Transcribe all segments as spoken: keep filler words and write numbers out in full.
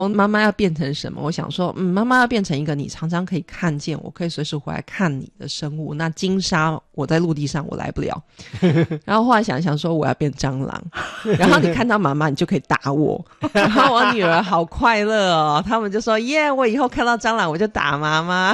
我妈妈要变成什么，我想说嗯，妈妈要变成一个你常常可以看见，我可以随时回来看你的生物。那金沙我在陆地上我来不了然后后来想一想说我要变蟑螂然后你看到妈妈你就可以打我然后我女儿好快乐哦，他们就说耶，我以后看到蟑螂我就打妈妈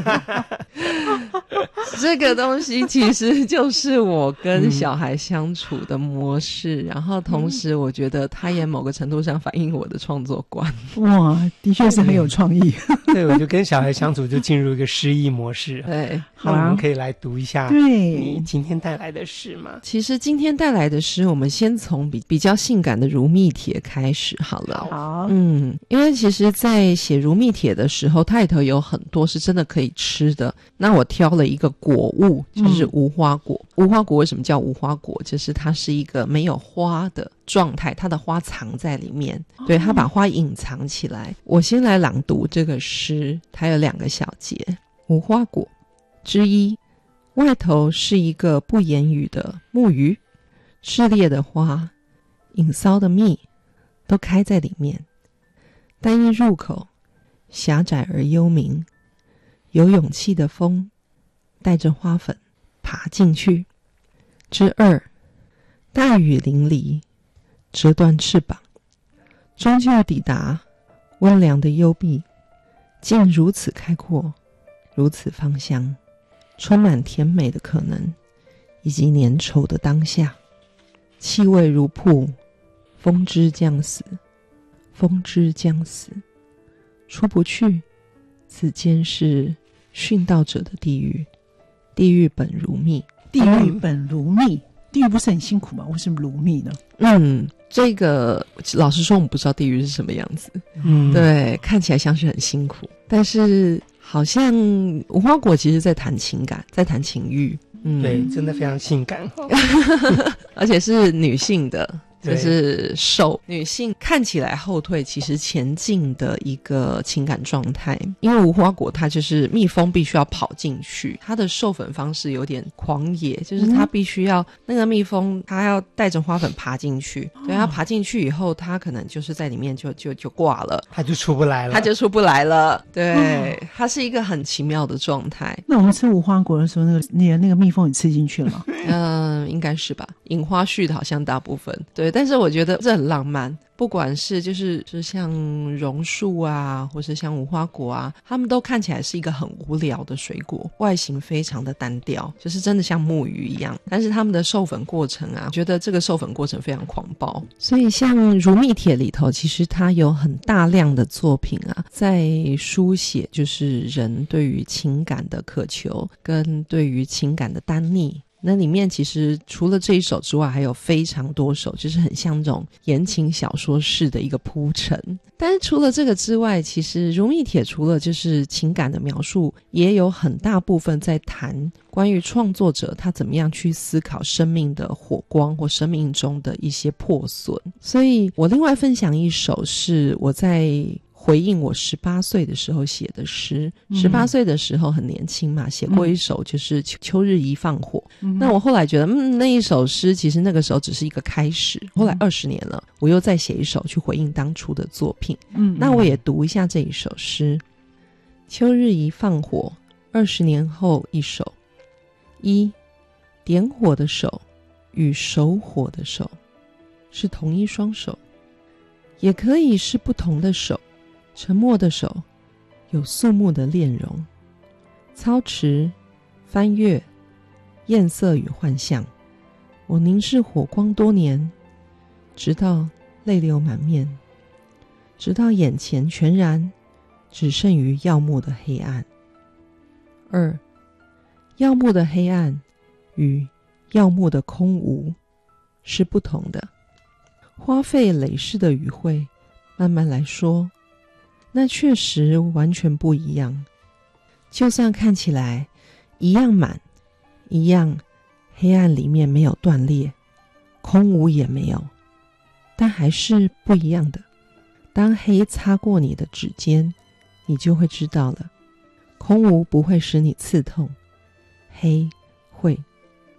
这个东西其实就是我跟小孩相处的模式、嗯、然后同时我觉得它也某个程度上反映我的创作观。 哇，的确是很有创意对，我就跟小孩相处就进入一个诗意模式。 对， 那我们可以来读一下你今天带来的诗吗？ 其实今天带来的诗我们先从比比较性感的如蜜帖开始好了。 好， 嗯，因为其实在写如蜜帖的时候它里头有很多是真的可以吃的，那我挑了一个果物，就是无花果、嗯、无花果为什么叫无花果，就是它是一个没有花的状态，它的花藏在里面、哦、对，它把花隐藏起来。我先来朗读这个诗，它有两个小节。无花果之一，外头是一个不言语的木鱼，炽烈的花，隐骚的蜜都开在里面，但一入口狭窄而幽冥，有勇气的风带着花粉爬进去。之二，大雨淋漓，折断翅膀，终究抵达温凉的幽闭，竟如此开阔，如此芳香，充满甜美的可能以及粘稠的当下，气味如瀑，风之将死，风之将死，出不去，此间是殉道者的地狱，地狱本如蜜。 地狱本如蜜、嗯、地狱不是很辛苦吗？为什么如蜜呢？ 嗯，这个老实说我们不知道地狱是什么样子。嗯，对，看起来像是很辛苦，但是好像无花果其实在谈情感，在谈情欲。嗯， 对，真的非常性感而且是女性的，就是受女性看起来后退，其实前进的一个情感状态。因为无花果它就是蜜蜂必须要跑进去，它的授粉方式有点狂野，就是它必须要、嗯、那个蜜蜂它要带着花粉爬进去、哦、对，它爬进去以后它可能就是在里面就就就挂了， 它就出不来了， 它就出不来了。对、哦、它是一个很奇妙的状态。 那我们吃无花果的时候，那个那个那个蜜蜂也吃进去了吗？ 嗯，应该是吧，引花絮的好像大部分。对，但是我觉得这很浪漫，不管是就是就像榕树啊，或是像无花果啊，它们都看起来是一个很无聊的水果，外形非常的单调，就是真的像木鱼一样，但是它们的授粉过程啊，觉得这个授粉过程非常狂暴。所以像如蜜帖里头，其实它有很大量的作品啊，在书写就是人对于情感的渴求跟对于情感的单逆。那里面其实除了这一首之外还有非常多首，就是很像这种言情小说式的一个铺陈。但是除了这个之外，其实如蜜帖除了就是情感的描述，也有很大部分在谈关于创作者他怎么样去思考生命的火光或生命中的一些破损。所以我另外分享一首是我在回应我十八岁的时候写的诗。十八岁的时候很年轻嘛，写过一首就是秋日一放火、嗯、那我后来觉得嗯，那一首诗其实那个时候只是一个开始，后来二十年了、嗯、我又再写一首去回应当初的作品。嗯，那我也读一下这一首诗。秋日一放火，二十年后一首。一，点火的手与守火的手是同一双手，也可以是不同的手。沉默的手有肃穆的恋容，操持翻阅艳色与幻象。我凝视火光多年，直到泪流满面，直到眼前全然只剩余耀目的黑暗。二，耀目的黑暗与耀目的空无是不同的。花费累世的语汇慢慢来说，那确实完全不一样。就算看起来一样满，一样黑暗里面没有断裂，空无也没有，但还是不一样的。当黑擦过你的指尖，你就会知道了，空无不会使你刺痛，黑会。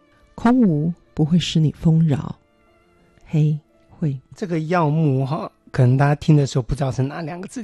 空无不会使你丰饶，黑会。 这个耀目哈可能大家听的时候不知道是哪两个字。